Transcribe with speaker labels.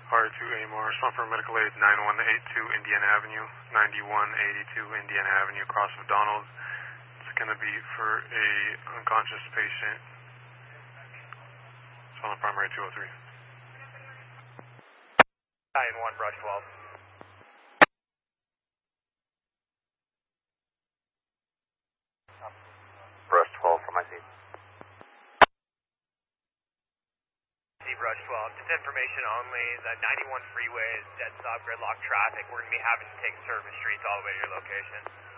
Speaker 1: R2 AMR, respond for medical aid 9182 Indiana Avenue, 9182 Indiana Avenue, across McDonald's. It's going to be for a unconscious patient. It's on the primary 203.
Speaker 2: 9-1, brush 12.
Speaker 3: Brush 12 from my seat.
Speaker 2: Brush 12, just information only, the 91 freeway is dead stop, gridlock traffic. We're going to be having to take service streets all the way to your location.